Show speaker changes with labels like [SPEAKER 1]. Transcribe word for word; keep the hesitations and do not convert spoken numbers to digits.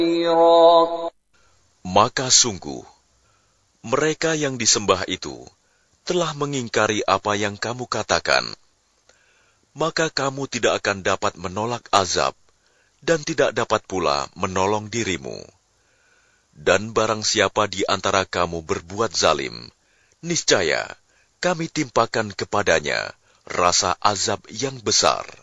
[SPEAKER 1] Maka sungguh, mereka yang disembah itu telah mengingkari apa yang kamu katakan. Maka kamu tidak akan dapat menolak azab, dan tidak dapat pula menolong dirimu. Dan barang siapa di antara kamu berbuat zalim, niscaya kami timpakan kepadanya rasa azab yang besar.